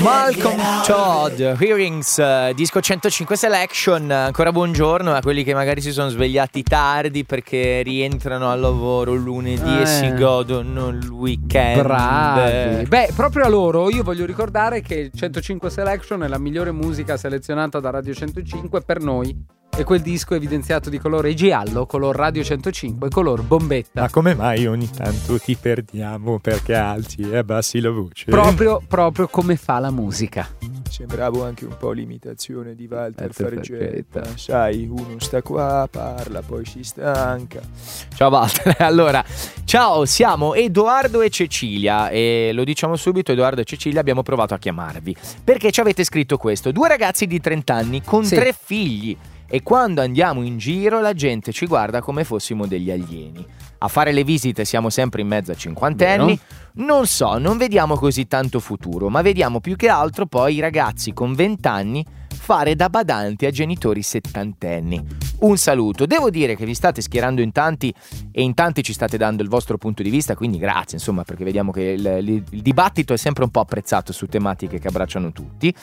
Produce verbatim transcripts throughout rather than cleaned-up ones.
Malcolm Todd, Hearings, uh, disco centocinque Selection. Ancora buongiorno a quelli che magari si sono svegliati tardi perché rientrano al lavoro lunedì eh. e si godono il weekend. Bravi. Beh, proprio a loro io voglio ricordare che centocinque Selection è la migliore musica selezionata da Radio centocinque per noi. E quel disco evidenziato di colore giallo, color Radio centocinque, color bombetta. Ma come mai ogni tanto ti perdiamo perché alzi e abbassi la voce? Proprio, proprio come fa la musica. Sembravo anche un po' l'imitazione di Walter Fargetta. Sai, uno sta qua, parla, poi si stanca. Ciao Walter. Allora, ciao, siamo Edoardo e Cecilia e lo diciamo subito, Edoardo e Cecilia abbiamo provato a chiamarvi perché ci avete scritto questo: due ragazzi di trenta anni con sì. tre figli. E quando andiamo in giro la gente ci guarda come fossimo degli alieni. A fare le visite siamo sempre in mezzo a cinquantenni. Non so, non vediamo così tanto futuro, ma vediamo più che altro poi i ragazzi con vent'anni fare da badanti a genitori settantenni. Un saluto. Devo dire che vi state schierando in tanti e in tanti ci state dando il vostro punto di vista, quindi grazie, insomma, perché vediamo che il, il, il dibattito è sempre un po' apprezzato su tematiche che abbracciano tutti.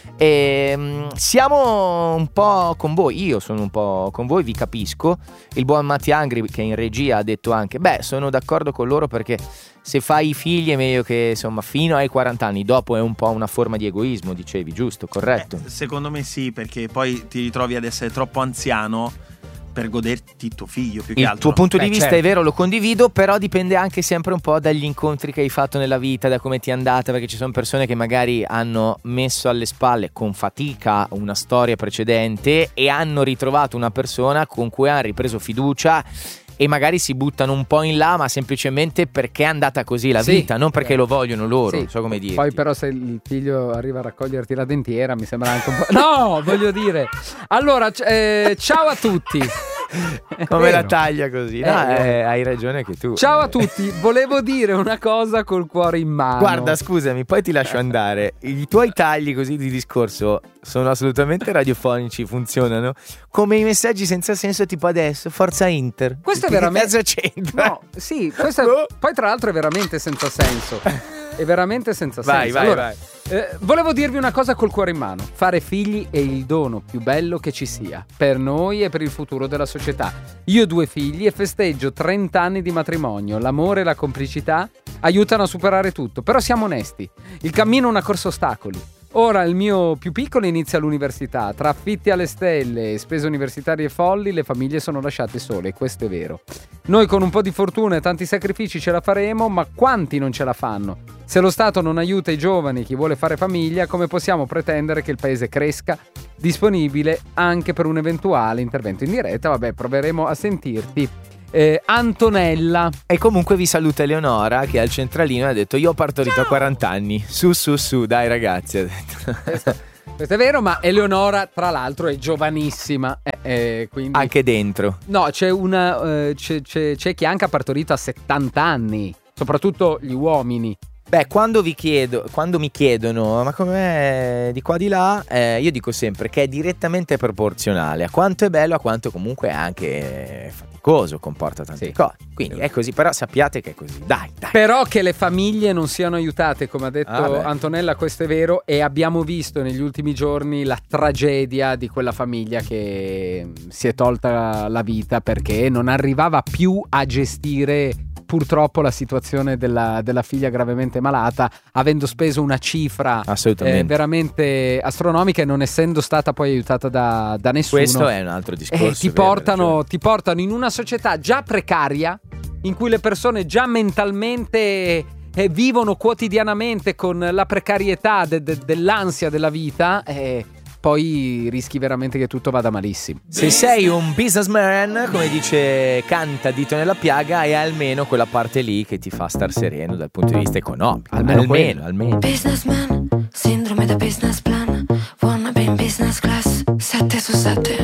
E, um, siamo un po' con voi, io sono un po' con voi, vi capisco. Il buon Matti Angri che in regia ha detto anche, beh, sono d'accordo con loro perché se fai i figli è meglio che, insomma, fino ai quaranta anni, dopo è un po' una forma di egoismo, dicevi, giusto, corretto? Eh, secondo me sì, perché poi ti ritrovi ad essere troppo anziano per goderti tuo figlio più che il altro. Il tuo punto Beh, di vista certo. è vero, lo condivido, però dipende anche sempre un po' dagli incontri che hai fatto nella vita, da come ti è andata, perché ci sono persone che magari hanno messo alle spalle con fatica una storia precedente e hanno ritrovato una persona con cui hanno ripreso fiducia e magari si buttano un po' in là, ma semplicemente perché è andata così la sì, vita, non perché eh. lo vogliono loro, sì. so come dire. Poi però se il figlio arriva a raccoglierti la dentiera mi sembra anche un po'... No, voglio dire. Allora, eh, ciao a tutti. Come la taglia così, eh, no, eh, hai ragione che tu. Ciao a tutti, volevo dire una cosa col cuore in mano. Guarda, scusami, poi ti lascio andare. I tuoi tagli così di discorso sono assolutamente radiofonici, funzionano come i messaggi senza senso tipo adesso, Forza Inter. Questo è veramente c'entra? No, sì, questo è... poi tra l'altro è veramente senza senso. È veramente senza vai, senso. Vai, allora, vai. Eh, volevo dirvi una cosa col cuore in mano. Fare figli è il dono più bello che ci sia, per noi e per il futuro della società. Io ho due figli e festeggio trenta anni di matrimonio. L'amore e la complicità aiutano a superare tutto. Però siamo onesti, il cammino è una corsa ostacoli. Ora il mio più piccolo inizia l'università. Tra affitti alle stelle e spese universitarie folli, le famiglie sono lasciate sole, e questo è vero. Noi con un po' di fortuna e tanti sacrifici ce la faremo, ma quanti non ce la fanno? Se lo Stato non aiuta i giovani, chi vuole fare famiglia, come possiamo pretendere che il paese cresca, disponibile anche per un eventuale intervento in diretta? Vabbè, proveremo a sentirti. Eh, Antonella. E comunque vi saluta Eleonora che al centralino ha detto io ho partorito Ciao. a quaranta anni. Su su su, dai ragazzi, ha detto. Questo, questo è vero, ma Eleonora tra l'altro è giovanissima, eh, eh, quindi... Anche dentro. No, c'è una eh, c'è, c'è, c'è chi anche ha partorito a settanta anni, soprattutto gli uomini. Beh, quando vi chiedo, quando mi chiedono ma com'è di qua di là, eh, io dico sempre che è direttamente proporzionale a quanto è bello, a quanto comunque è anche faticoso, comporta tante sì. cose. Quindi è così, però sappiate che è così. Dai, dai. Però che le famiglie non siano aiutate, come ha detto ah, Antonella, questo è vero, e abbiamo visto negli ultimi giorni la tragedia di quella famiglia che si è tolta la vita perché non arrivava più a gestire purtroppo la situazione della, della figlia gravemente malata, avendo speso una cifra eh, veramente astronomica e non essendo stata poi aiutata da, da nessuno. Questo è un altro discorso. Eh, ti, portano, ti portano in una società già precaria, in cui le persone già mentalmente eh, vivono quotidianamente con la precarietà de, de, dell'ansia della vita, e poi rischi veramente che tutto vada malissimo. Se sei un businessman, come dice Canta Dito nella piaga, hai almeno quella parte lì che ti fa star sereno dal punto di vista economico. Almeno, almeno, almeno. Businessman, sindrome da business plan, wanna be in business class, sette su sette.